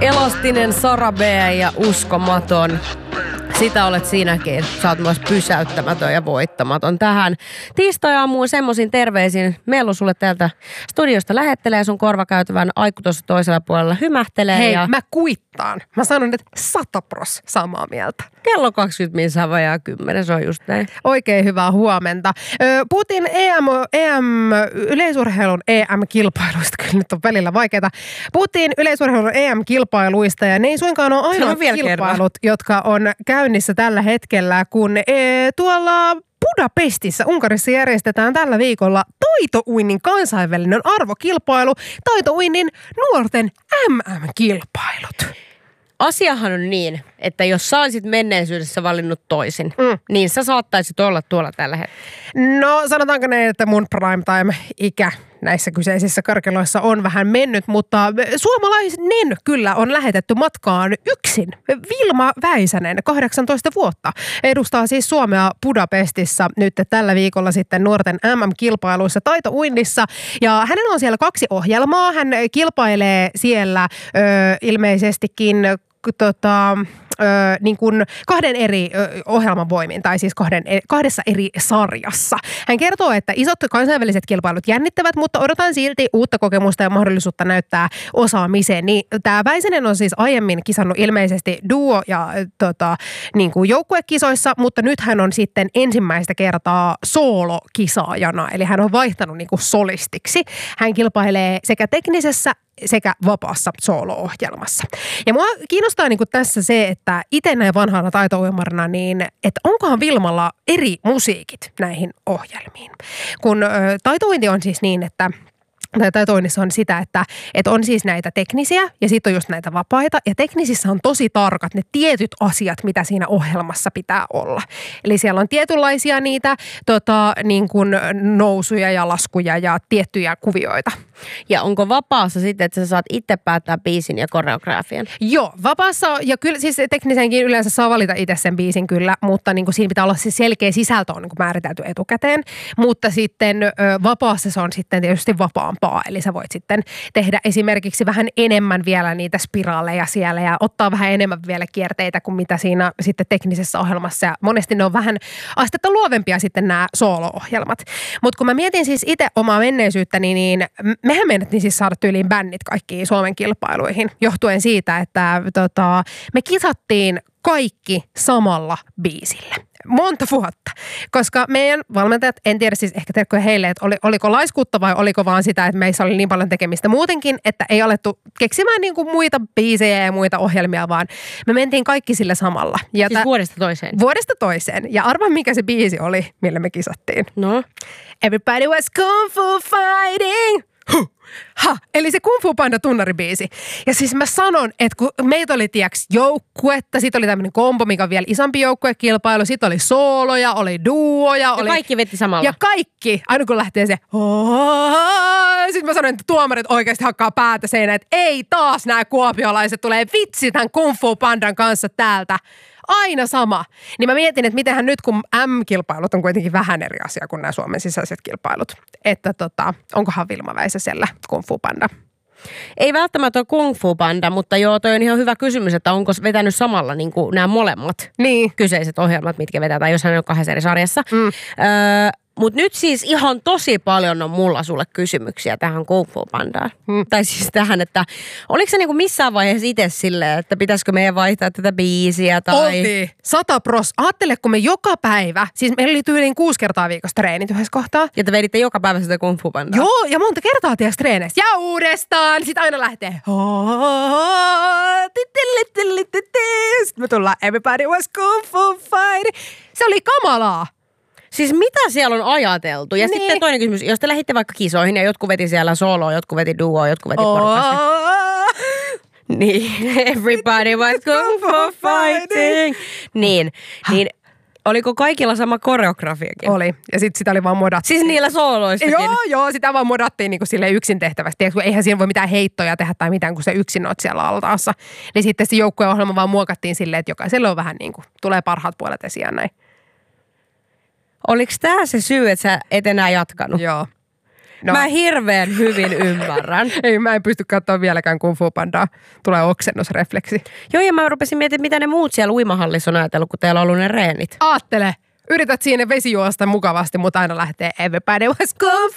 Elastinen Sara B ja uskomaton. Sitä olet sinäkin. Sä oot myös pysäyttämätön ja voittamaton tähän. Tiistai-aamuun semmoisin terveisin. Meillä on sulle täältä studiosta lähettelee sun korvakäytävän aiku tuossa toisella puolella hymähtelee. Hei, ja mä kuittaan. Mä sanon, että 100% samaa mieltä. kello 20 minsa vajaa 10, se on just näin. Oikein hyvää huomenta. Puhuttiin yleisurheilun EM-kilpailuista. Kyllä nyt on välillä vaikeaa. Puhuttiin yleisurheilun EM-kilpailuista ja ne ei suinkaan ole ainoat kilpailut, jotka on käynnissä tällä hetkellä, kun tuolla Budapestissa, Unkarissa järjestetään tällä viikolla taitouinnin kansainvälinen arvokilpailu, taitouinnin nuorten MM-kilpailut. Asiahan on niin, että jos sä olisit menneisyydessä valinnut toisin, niin sä saattaisit olla tuolla tällä hetkellä. No sanotaanko näin, että mun prime time-ikä näissä kyseisissä karkeloissa on vähän mennyt, mutta suomalainen kyllä on lähetetty matkaan yksin. Vilma Väisänen, 18 vuotta, edustaa siis Suomea Budapestissa nyt tällä viikolla sitten nuorten MM-kilpailuissa taitouinnissa. Ja hänellä on siellä 2 ohjelmaa. Hän kilpailee siellä ilmeisestikin niin kuin 2 eri ohjelman voimin, tai siis 2 eri sarjassa. Hän kertoo, että isot kansainväliset kilpailut jännittävät, mutta odotan silti uutta kokemusta ja mahdollisuutta näyttää osaamiseen. Niin, tämä Väisänen on siis aiemmin kisannut ilmeisesti duo- ja niin kuin joukkuekisoissa, mutta nyt hän on sitten ensimmäistä kertaa soolokisaajana, eli hän on vaihtanut niin kuin solistiksi. Hän kilpailee sekä teknisessä sekä vapaassa soolo-ohjelmassa. Ja mua kiinnostaa niin kuin tässä se, että itse näin vanhana taito-ohjelmarina, niin että onkohan Vilmalla eri musiikit näihin ohjelmiin. Kun taitointi on siis niin, että taitoinnissa on sitä, että on siis näitä teknisiä ja sitten on just näitä vapaita. Ja teknisissä on tosi tarkat ne tietyt asiat, mitä siinä ohjelmassa pitää olla. Eli siellä on tietynlaisia niitä niin kuin nousuja ja laskuja ja tiettyjä kuvioita. Ja onko vapaassa sitten, että sä saat itse päättää biisin ja koreografian? Joo, vapaassa ja kyllä siis teknisenkin yleensä saa valita itse sen biisin kyllä, mutta niin kuin siinä pitää olla se selkeä sisältö on niin kuin määritelty etukäteen. Mutta sitten vapaassa se on sitten tietysti vapaampaa, eli sä voit sitten tehdä esimerkiksi vähän enemmän vielä niitä spiraaleja siellä ja ottaa vähän enemmän vielä kierteitä kuin mitä siinä sitten teknisessä ohjelmassa. Ja monesti ne on vähän astetta luovempia sitten nämä soolo-ohjelmat. Mutta kun mä mietin siis itse omaa menneisyyttäni, niin mehän meinattiin siis saada tyyliin bändit kaikkiin Suomen kilpailuihin, johtuen siitä, että me kisattiin kaikki samalla biisillä. Monta vuotta, koska meidän valmentajat, en tiedä siis ehkä terkkoja heille, että oliko laiskuutta vai oliko vaan sitä, että meissä oli niin paljon tekemistä muutenkin, että ei alettu keksimään niin kuin muita biisejä ja muita ohjelmia, vaan me mentiin kaikki sillä samalla. Ja siis vuodesta toiseen? Vuodesta toiseen. Ja arvaa, mikä se biisi oli, millä me kisattiin. No? Everybody was kung fu fighting. Ha! Eli se Kung Fu Panda tunnaribiisi. Ja siis mä sanon, että kun meitä oli joukkuetta, sit oli tämmöinen kombo, mikä on vielä isompi joukkuekilpailu, sit oli sooloja, oli duoja. Ja kaikki vetti samalla. Ja kaikki, aina kun lähtee se sitten mä sanoin, että tuomarit oikeasti hakkaa päätä seinään, että ei taas nämä kuopiolaiset tulee vitsi tämän Kung Fu Pandan kanssa täältä. Aina sama. Niin mä mietin, että mitenhän nyt, kun M-kilpailut on kuitenkin vähän eri asia kuin nämä Suomen sisäiset kilpailut. Että onkohan Vilma Väisäsellä Kung Fu Panda? Ei välttämättä ole Kung Fu Panda, mutta joo, toi on ihan hyvä kysymys, että onko vetänyt samalla niin kuin nämä molemmat kyseiset ohjelmat, mitkä vetää, tai jos hän on 2 eri sarjassa. Mutta nyt siis ihan tosi paljon on mulla sulle kysymyksiä tähän Kung Fu Pandaan. Tai siis tähän, että oliko se niinku missään vaiheessa itse silleen, että pitäisikö meidän vaihtaa tätä biisiä tai... Oltiin. 100%. Ajattele, kun me joka päivä, siis meillä oli tyyliin 6 kertaa viikossa treenit yhdessä kohtaa. Ja te veditte joka päivä sitä Kung Fu Pandaa. Joo, ja monta kertaa tiedätkö treeneissä. Ja uudestaan. Sitten aina lähtee. Sitten me tullaan Everybody was Kung Fu fighting. Se oli kamalaa. Siis mitä siellä on ajateltu? Ja sitten toinen kysymys, jos te lähditte vaikka kisoihin ja jotkut veti siellä soloa, jotkut veti duoa, jotkut veti porukassa. Niin, everybody was kung fu fighting. Niin oliko kaikilla sama koreografiakin? Oli, ja sitten sitä oli vaan modattu. Siis niillä sooloissakin? Joo, sitä vaan modattiin niinku silleen yksin tehtävästi. Eihän siinä voi mitään heittoja tehdä tai mitään, kun se yksin oot siellä altaassa. Niin sitten se joukkueohjelma vaan muokattiin silleen, että jokaiselle on vähän niin kuin, tulee parhaat puolet esiin näin. Oliko tämä se syy, että sä et enää jatkanut? Joo. No. Mä hirveän hyvin ymmärrän. Ei, mä en pysty katsoa vieläkään Kung Fu Pandaa. Tulee oksennusrefleksi. Joo, ja mä rupesin miettimään, mitä ne muut siellä uimahallissa on ajatellut, kun teillä on ollut ne reenit. Aattele. Yrität siinä vesijuosta mukavasti, mutta aina lähtee everybody was Kung